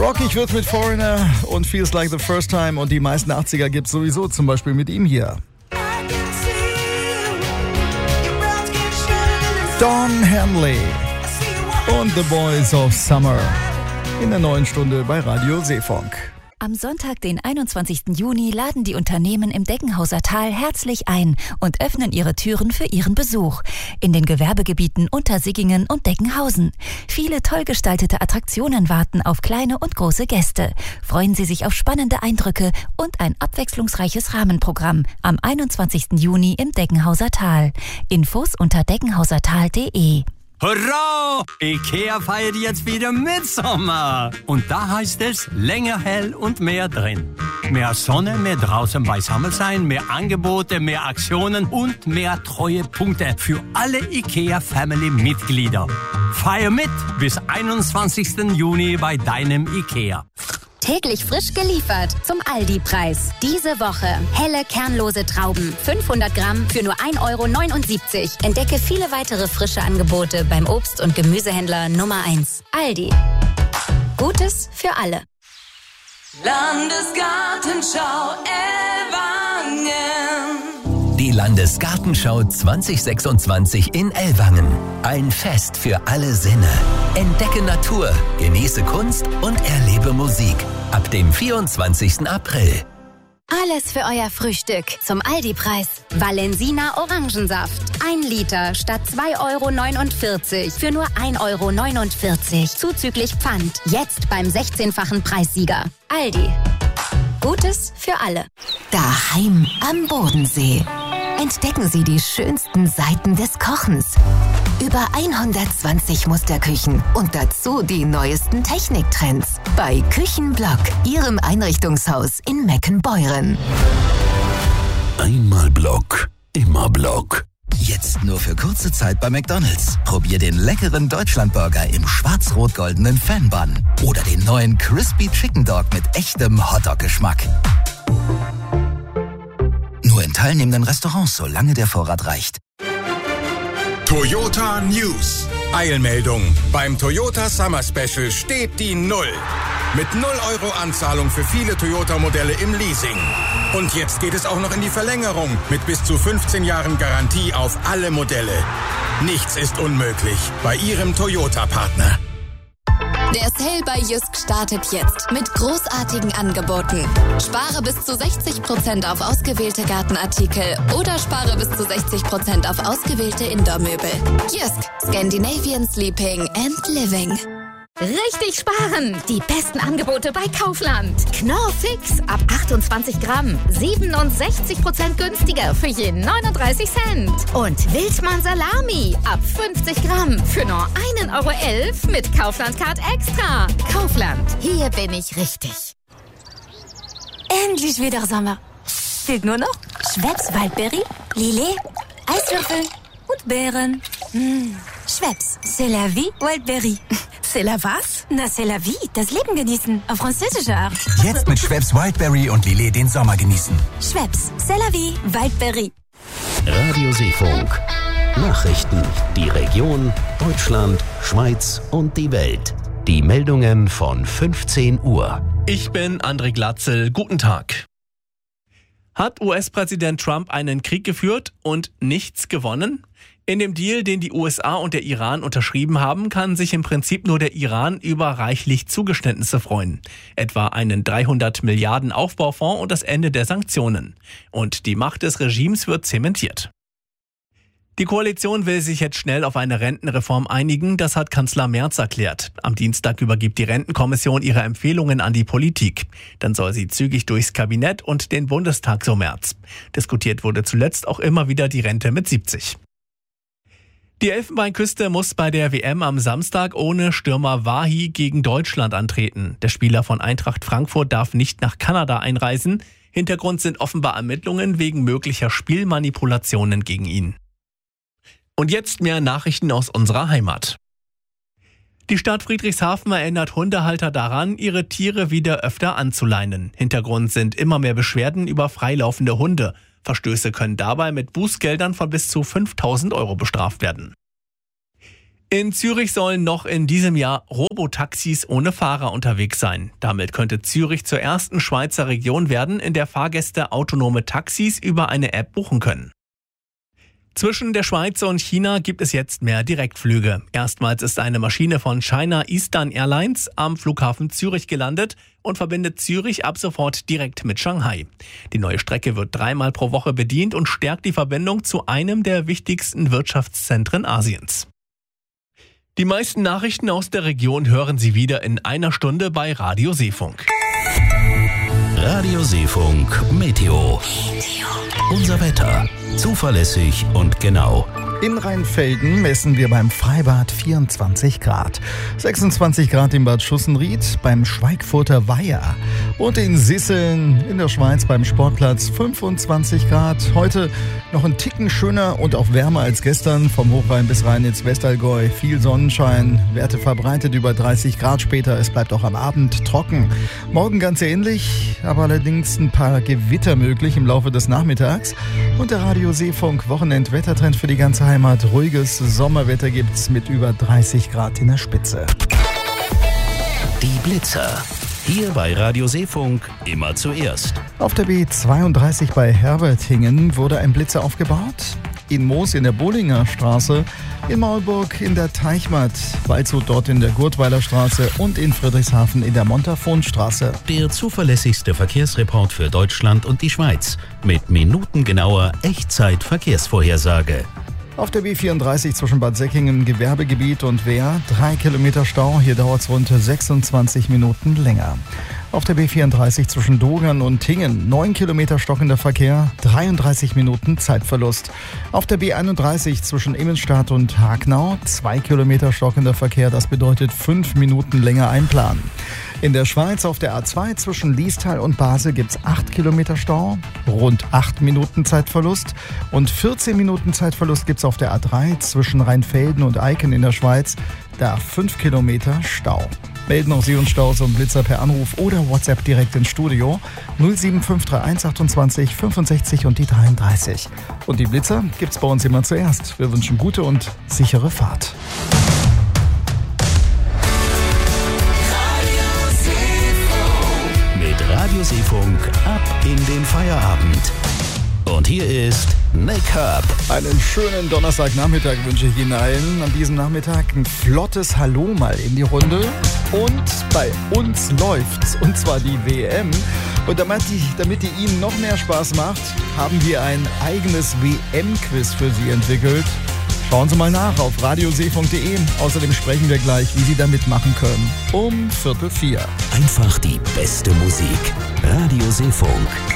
Rockig wird's mit Foreigner und Feels Like the First Time und die meisten 80er gibt's sowieso, zum Beispiel mit ihm hier. Don Henley und The Boys of Summer in der neuen Stunde bei Radio Seefunk. Am Sonntag, den 21. Juni, laden die Unternehmen im Deggenhauser Tal herzlich ein und öffnen ihre Türen für ihren Besuch in den Gewerbegebieten Untersiggingen und Deggenhausen. Viele toll gestaltete Attraktionen warten auf kleine und große Gäste. Freuen Sie sich auf spannende Eindrücke und ein abwechslungsreiches Rahmenprogramm am 21. Juni im Deggenhauser Tal. Infos unter deggenhausertal.de. Hurra! IKEA feiert jetzt wieder Mitsommer. Und da heißt es, länger hell und mehr drin. Mehr Sonne, mehr draußen beisammen sein, mehr Angebote, mehr Aktionen und mehr Treuepunkte für alle IKEA-Family-Mitglieder. Feier mit bis 21. Juni bei deinem IKEA. Täglich frisch geliefert zum Aldi-Preis. Diese Woche helle, kernlose Trauben. 500 Gramm für nur 1,79 €. Entdecke viele weitere frische Angebote beim Obst- und Gemüsehändler Nummer 1. Aldi. Gutes für alle. Landesgartenschau Ellwangen. Die Landesgartenschau 2026 in Ellwangen. Ein Fest für alle Sinne. Entdecke Natur, genieße Kunst und erlebe Musik. Ab dem 24. April. Alles für euer Frühstück zum Aldi-Preis. Valensina Orangensaft. 1 Liter statt 2,49 € für nur 1,49 € zuzüglich Pfand. Jetzt beim 16-fachen Preissieger. Aldi. Gutes für alle. Daheim am Bodensee. Entdecken Sie die schönsten Seiten des Kochens. Über 120 Musterküchen und dazu die neuesten Techniktrends. Bei Küchenblock, Ihrem Einrichtungshaus in Meckenbeuren. Einmal Block, immer Block. Jetzt nur für kurze Zeit bei McDonald's. Probier den leckeren Deutschlandburger im schwarz-rot-goldenen Fanbun. Oder den neuen Crispy Chicken Dog mit echtem Hotdog-Geschmack. Nur in teilnehmenden Restaurants, solange der Vorrat reicht. Toyota News. Eilmeldung. Beim Toyota Summer Special steht die 0. Mit 0 € Anzahlung für viele Toyota-Modelle im Leasing. Und jetzt geht es auch noch in die Verlängerung mit bis zu 15 Jahren Garantie auf alle Modelle. Nichts ist unmöglich bei Ihrem Toyota-Partner. Der Sale bei Jysk startet jetzt mit großartigen Angeboten. Spare bis zu 60% auf ausgewählte Gartenartikel oder spare bis zu 60% auf ausgewählte Indoor-Möbel. Jysk, Scandinavian Sleeping and Living. Richtig sparen! Die besten Angebote bei Kaufland. Knorr Fix ab 28 Gramm. 67% günstiger für je 39 Cent. Und Wildmann Salami ab 50 Gramm für nur 1,11 € mit Kaufland Card Extra. Kaufland, hier bin ich richtig. Endlich wieder Sommer. Fehlt nur noch Schweppes Waldberry, Lillet, Eiswürfel und Beeren. Schweppes, c'est la vie, Wildberry. C'est la was? Na, c'est la vie, das Leben genießen. Auf französische Art. Jetzt mit Schweppes Wildberry und Lillet den Sommer genießen. Schweppes, c'est la vie, Wildberry. Radio Seefunk. Nachrichten, die Region, Deutschland, Schweiz und die Welt. Die Meldungen von 15 Uhr. Ich bin André Glatzel. Guten Tag. Hat US-Präsident Trump einen Krieg geführt und nichts gewonnen? In dem Deal, den die USA und der Iran unterschrieben haben, kann sich im Prinzip nur der Iran über reichlich Zugeständnisse freuen. Etwa einen 300 Milliarden Aufbaufonds und das Ende der Sanktionen. Und die Macht des Regimes wird zementiert. Die Koalition will sich jetzt schnell auf eine Rentenreform einigen, das hat Kanzler Merz erklärt. Am Dienstag übergibt die Rentenkommission ihre Empfehlungen an die Politik. Dann soll sie zügig durchs Kabinett und den Bundestag, so Merz. Diskutiert wurde zuletzt auch immer wieder die Rente mit 70. Die Elfenbeinküste muss bei der WM am Samstag ohne Stürmer Wahi gegen Deutschland antreten. Der Spieler von Eintracht Frankfurt darf nicht nach Kanada einreisen. Hintergrund sind offenbar Ermittlungen wegen möglicher Spielmanipulationen gegen ihn. Und jetzt mehr Nachrichten aus unserer Heimat. Die Stadt Friedrichshafen erinnert Hundehalter daran, ihre Tiere wieder öfter anzuleinen. Hintergrund sind immer mehr Beschwerden über freilaufende Hunde. Verstöße können dabei mit Bußgeldern von bis zu 5.000 € bestraft werden. In Zürich sollen noch in diesem Jahr Robotaxis ohne Fahrer unterwegs sein. Damit könnte Zürich zur ersten Schweizer Region werden, in der Fahrgäste autonome Taxis über eine App buchen können. Zwischen der Schweiz und China gibt es jetzt mehr Direktflüge. Erstmals ist eine Maschine von China Eastern Airlines am Flughafen Zürich gelandet und verbindet Zürich ab sofort direkt mit Shanghai. Die neue Strecke wird 3-mal pro Woche bedient und stärkt die Verbindung zu einem der wichtigsten Wirtschaftszentren Asiens. Die meisten Nachrichten aus der Region hören Sie wieder in einer Stunde bei Radio Seefunk. Radio Seefunk Meteo. Unser Wetter. Zuverlässig und genau. In Rheinfelden messen wir beim Freibad 24 Grad. 26 Grad in Bad Schussenried, beim Schweigfurter Weiher. Und in Sisseln in der Schweiz beim Sportplatz 25 Grad. Heute noch ein Ticken schöner und auch wärmer als gestern. Vom Hochrhein bis Rhein-Westallgäu. Viel Sonnenschein, Werte verbreitet über 30 Grad später. Es bleibt auch am Abend trocken. Morgen ganz ähnlich, aber allerdings ein paar Gewitter möglich im Laufe des Nachmittags. Und der Radio Seefunk Wochenend-Wettertrend für die ganze Heimat. Ruhiges Sommerwetter gibt's mit über 30 Grad in der Spitze. Die Blitzer. Hier bei Radio Seefunk immer zuerst. Auf der B32 bei Herbertingen wurde ein Blitzer aufgebaut. In Moos in der Bollinger Straße, in Maulburg in der Teichmatt, Waldshut dort in der Gurtweiler Straße und in Friedrichshafen in der Montafonstraße. Der zuverlässigste Verkehrsreport für Deutschland und die Schweiz mit minutengenauer Echtzeit-Verkehrsvorhersage. Auf der B34 zwischen Bad Säckingen, Gewerbegebiet und Wehr 3 Kilometer Stau. Hier dauert es rund 26 Minuten länger. Auf der B34 zwischen Dogern und Tingen 9 Kilometer stockender Verkehr, 33 Minuten Zeitverlust. Auf der B31 zwischen Immenstadt und Hagnau 2 Kilometer stockender Verkehr, das bedeutet 5 Minuten länger einplanen. In der Schweiz auf der A2 zwischen Liestal und Basel gibt es 8 Kilometer Stau, rund 8 Minuten Zeitverlust und 14 Minuten Zeitverlust gibt es auf der A3 zwischen Rheinfelden und Eiken in der Schweiz, da 5 Kilometer Stau. Melden auch Sie uns Staus und Blitzer per Anruf oder WhatsApp direkt ins Studio 07531 28 65 und die 33. Und die Blitzer gibt's bei uns immer zuerst. Wir wünschen gute und sichere Fahrt. Radio Seefunk ab in den Feierabend. Und hier ist Nick Herb. Einen schönen Donnerstagnachmittag wünsche ich Ihnen allen. An diesem Nachmittag ein flottes Hallo mal in die Runde. Und bei uns läuft's, und zwar die WM. Und damit die Ihnen noch mehr Spaß macht, haben wir ein eigenes WM-Quiz für Sie entwickelt. Schauen Sie mal nach auf radioseefunk.de. Außerdem sprechen wir gleich, wie Sie da mitmachen können. Um 3:45. Einfach die beste Musik. Radio Seefunk.